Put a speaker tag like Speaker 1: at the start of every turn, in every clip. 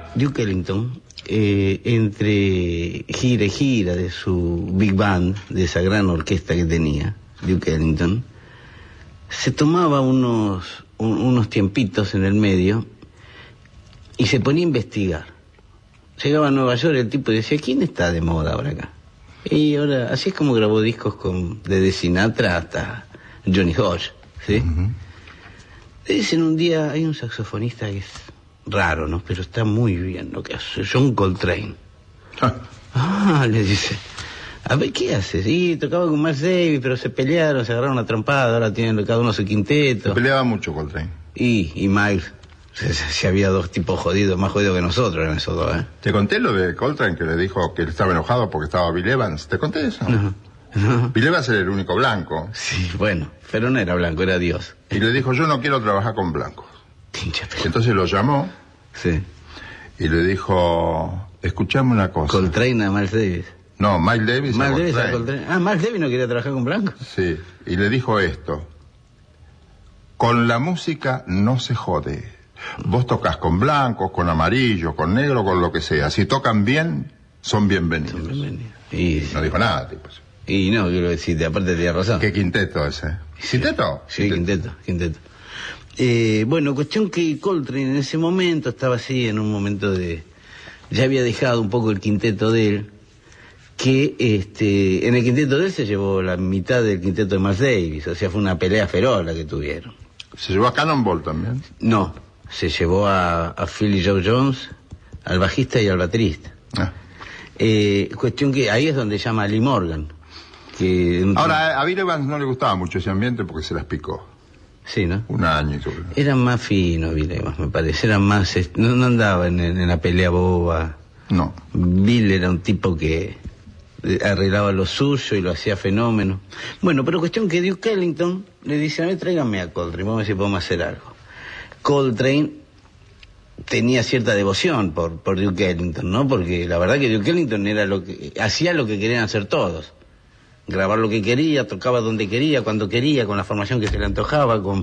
Speaker 1: Duke Ellington, entre gira y gira de su big band, de esa gran orquesta que tenía, Duke Ellington, se tomaba unos tiempitos en el medio y se ponía a investigar. Llegaba a Nueva York el tipo y decía, ¿quién está de moda ahora acá? Y ahora, así es como grabó discos desde Sinatra hasta Johnny Hodge, ¿sí? Uh-huh. Le dicen un día, hay un saxofonista que es raro, ¿no? Pero está muy bien lo que hace, John Coltrane. Le dice, a ver, ¿qué haces? Y tocaba con Miles Davis, pero se pelearon, se agarraron a trompada, ahora tienen cada uno su quinteto.
Speaker 2: Se peleaba mucho Coltrane.
Speaker 1: Y Miles, si había dos tipos jodidos, más jodidos que nosotros eran esos dos, ¿eh?
Speaker 2: ¿Te conté lo de Coltrane que le dijo que él estaba enojado porque estaba Bill Evans? ¿Te conté eso?
Speaker 1: No.
Speaker 2: Bill Evans era el único blanco.
Speaker 1: Sí, bueno, pero no era blanco, era Dios.
Speaker 2: Y le dijo, yo no quiero trabajar con blancos. Entonces lo llamó.
Speaker 1: Sí.
Speaker 2: Y le dijo, escuchame una cosa.
Speaker 1: Coltrane a Miles Davis.
Speaker 2: No, Miles Davis
Speaker 1: a Coltrane. Miles Davis no quería trabajar con blancos.
Speaker 2: Sí, y le dijo esto. Con la música no se jode. Vos tocas con blancos, con amarillos, con negro, con lo que sea. Si tocan bien, son bienvenidos. Y no dijo nada, tipo.
Speaker 1: Y no, quiero decir, aparte tenía razón.
Speaker 2: ¿Qué quinteto ese? ¿Quinteto?
Speaker 1: Sí, quinteto. Bueno, cuestión que Coltrane en ese momento estaba así, en un momento de... Ya había dejado un poco el quinteto de él, que en el quinteto de él se llevó la mitad del quinteto de Miles Davis, o sea, fue una pelea feroz la que tuvieron.
Speaker 2: ¿Se llevó a Cannonball también?
Speaker 1: No, se llevó a Philly Joe Jones, al bajista y al baterista. Cuestión que ahí es donde llama a Lee Morgan.
Speaker 2: Ahora, a Bill Evans no le gustaba mucho ese ambiente porque se las picó.
Speaker 1: Sí, ¿no?
Speaker 2: Un año y todo.
Speaker 1: Era más fino Bill Evans, me parece. Era más... No andaba en la pelea boba.
Speaker 2: No.
Speaker 1: Bill era un tipo que arreglaba lo suyo y lo hacía fenómeno. Bueno, pero cuestión que Duke Ellington le dice, a ver, tráigame a Coltrane, vamos a ver si podemos hacer algo. Coltrane tenía cierta devoción por Duke Ellington, ¿no? Porque la verdad que Duke Ellington hacía lo que querían hacer todos. Grabar lo que quería, tocaba donde quería, cuando quería, con la formación que se le antojaba, con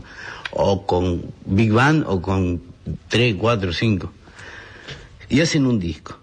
Speaker 1: Big Band o con 3, 4, 5. Y hacen un disco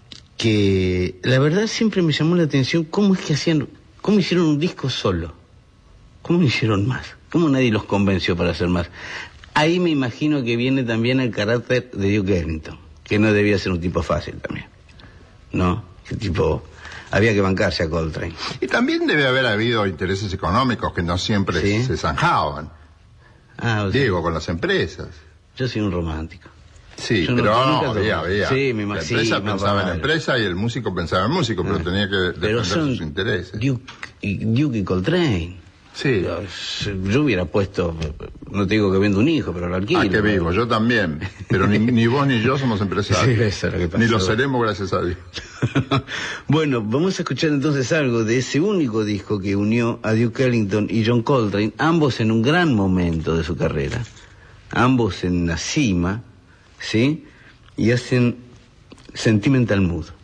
Speaker 1: que la verdad siempre me llamó la atención cómo hicieron un disco solo. ¿Cómo no hicieron más? ¿Cómo nadie los convenció para hacer más? Ahí me imagino que viene también el carácter de Duke Ellington, que no debía ser un tipo fácil también, ¿no? Que tipo... Había que bancarse a Coltrane.
Speaker 2: Y también debe haber habido intereses económicos que no siempre se zanjaban. Digo, con las empresas.
Speaker 1: Yo soy un romántico.
Speaker 2: Sí, pero había.
Speaker 1: Sí, me imagino.
Speaker 2: La empresa pensaba en la empresa y el músico pensaba en el músico, pero tenía que defender sus intereses.
Speaker 1: Duke y Coltrane.
Speaker 2: Sí.
Speaker 1: Yo hubiera puesto, no te digo que vendo un hijo, pero lo alquilo.
Speaker 2: Que vivo, yo también. Pero ni vos ni yo somos empresarios.
Speaker 1: Sí, eso es lo que pasó.
Speaker 2: Ni lo seremos, gracias a Dios.
Speaker 1: Bueno, vamos a escuchar entonces algo de ese único disco que unió a Duke Ellington y John Coltrane, ambos en un gran momento de su carrera, ambos en la cima, ¿sí? Y hacen Sentimental Mood.